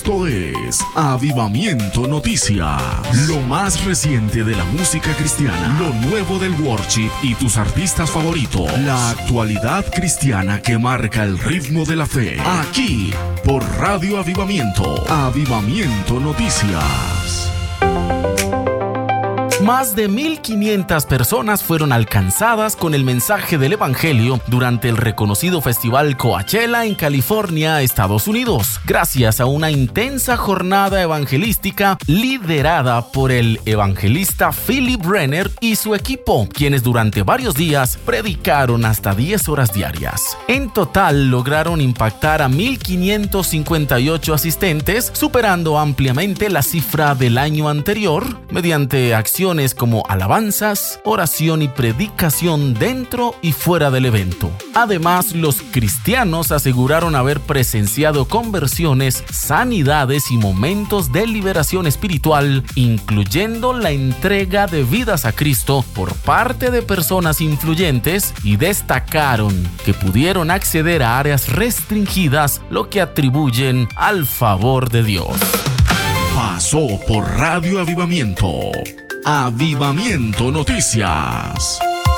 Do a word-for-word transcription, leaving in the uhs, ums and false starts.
Esto es Avivamiento Noticias. Lo más reciente de la música cristiana, lo nuevo del worship y tus artistas favoritos. La actualidad cristiana que marca el ritmo de la fe. Aquí, por Radio Avivamiento. Avivamiento Noticias. Más de mil quinientas personas fueron alcanzadas con el mensaje del Evangelio durante el reconocido festival Coachella en California, Estados Unidos, gracias a una intensa jornada evangelística liderada por el evangelista Philip Brenner y su equipo, quienes durante varios días predicaron hasta diez horas diarias. En total lograron impactar a mil quinientos cincuenta y ocho asistentes, superando ampliamente la cifra del año anterior mediante acciones como alabanzas, oración y predicación dentro y fuera del evento. Además, los cristianos aseguraron haber presenciado conversiones, sanidades y momentos de liberación espiritual, incluyendo la entrega de vidas a Cristo por parte de personas influyentes, y destacaron que pudieron acceder a áreas restringidas, lo que atribuyen al favor de Dios. Pasó por Radio Avivamiento. Avivamiento Noticias.